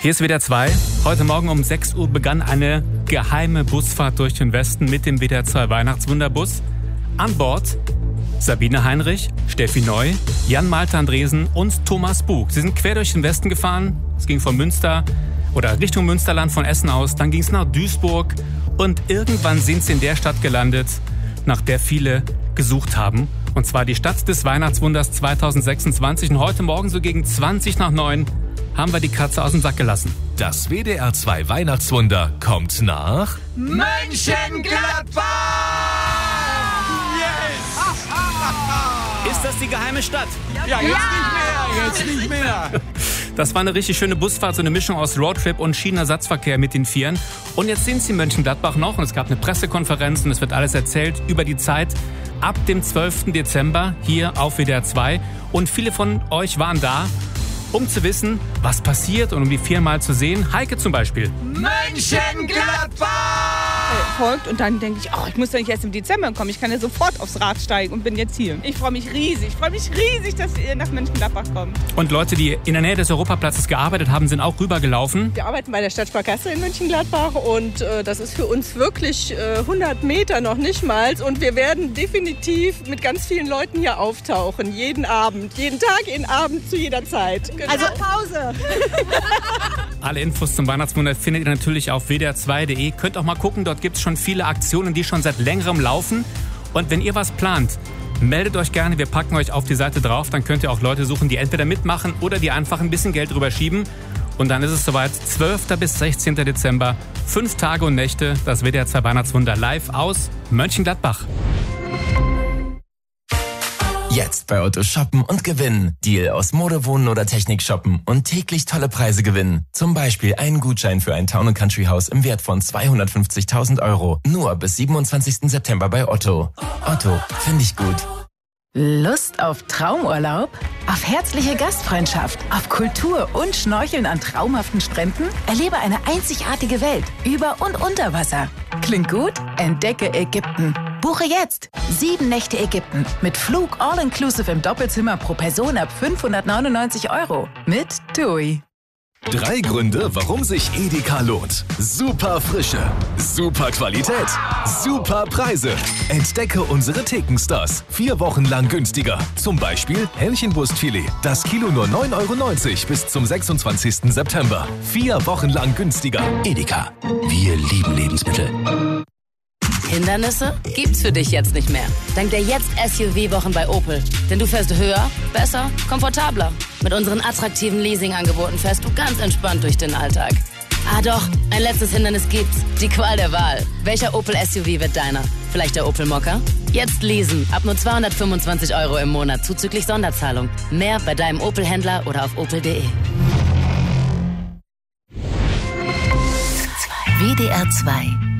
Hier ist WDR 2. Heute Morgen um 6 Uhr begann eine geheime Busfahrt durch den Westen mit dem WDR 2 Weihnachtswunderbus. An Bord Sabine Heinrich, Steffi Neu, Jan-Malte Andresen und Thomas Bug. Sie sind quer durch den Westen gefahren. Es ging von Münster oder Richtung Münsterland von Essen aus. Dann ging es nach Duisburg und irgendwann sind sie in der Stadt gelandet, nach der viele gesucht haben. Und zwar die Stadt des Weihnachtswunders 2026. Und heute Morgen so gegen 20:09 haben wir die Katze aus dem Sack gelassen. Das WDR 2 Weihnachtswunder kommt nach Mönchengladbach! Ist das die geheime Stadt? Ja, jetzt nicht mehr. Das war eine richtig schöne Busfahrt, so eine Mischung aus Roadtrip und Schienenersatzverkehr mit den Vieren. Und jetzt sind sie in Mönchengladbach noch und es gab eine Pressekonferenz und es wird alles erzählt über die Zeit ab dem 12. Dezember hier auf WDR 2. Und viele von euch waren da, um zu wissen, was passiert und um die Vieren mal zu sehen. Heike zum Beispiel. Mönchengladbach! Folgt und dann denke ich, ich muss ja nicht erst im Dezember kommen, ich kann ja sofort aufs Rad steigen und bin jetzt hier. Ich freue mich riesig, dass ihr nach Mönchengladbach kommt. Und Leute, die in der Nähe des Europaplatzes gearbeitet haben, sind auch rübergelaufen. Wir arbeiten bei der Stadtsparkasse in Mönchengladbach und das ist für uns wirklich 100 Meter noch nicht mal. Und wir werden definitiv mit ganz vielen Leuten hier auftauchen, jeden Abend, jeden Tag, jeden Abend, zu jeder Zeit. Genau. Also Pause. Alle Infos zum Weihnachtswunder findet ihr natürlich auf wdr2.de. Könnt auch mal gucken, dort gibt es schon viele Aktionen, die schon seit längerem laufen. Und wenn ihr was plant, meldet euch gerne, wir packen euch auf die Seite drauf. Dann könnt ihr auch Leute suchen, die entweder mitmachen oder die einfach ein bisschen Geld drüber schieben. Und dann ist es soweit, 12. bis 16. Dezember, 5 Tage und Nächte, das WDR 2 Weihnachtswunder live aus Mönchengladbach. Jetzt bei Otto shoppen und gewinnen. Deal aus Mode, Wohnen oder Technik shoppen und täglich tolle Preise gewinnen. Zum Beispiel einen Gutschein für ein Town & Country Haus im Wert von 250.000 €. Nur bis 27. September bei Otto. Otto, finde ich gut. Lust auf Traumurlaub? Auf herzliche Gastfreundschaft? Auf Kultur und Schnorcheln an traumhaften Stränden? Erlebe eine einzigartige Welt über und unter Wasser. Klingt gut? Entdecke Ägypten. Buche jetzt 7 Nächte Ägypten mit Flug all-inclusive im Doppelzimmer pro Person ab 599 € mit TUI. 3 Gründe, warum sich Edeka lohnt. Super Frische, super Qualität, super Preise. Entdecke unsere Thekenstars. 4 Wochen lang günstiger. Zum Beispiel Hähnchenbrustfilet. Das Kilo nur 9,90 € bis zum 26. September. 4 Wochen lang günstiger. Edeka. Wir lieben Lebensmittel. Hindernisse gibt's für dich jetzt nicht mehr. Dank der Jetzt-SUV-Wochen bei Opel. Denn du fährst höher, besser, komfortabler. Mit unseren attraktiven Leasing-Angeboten fährst du ganz entspannt durch den Alltag. Ah doch, ein letztes Hindernis gibt's. Die Qual der Wahl. Welcher Opel-SUV wird deiner? Vielleicht der Opel Mokka? Jetzt leasen. Ab nur 225 € im Monat zuzüglich Sonderzahlung. Mehr bei deinem Opel-Händler oder auf opel.de. WDR 2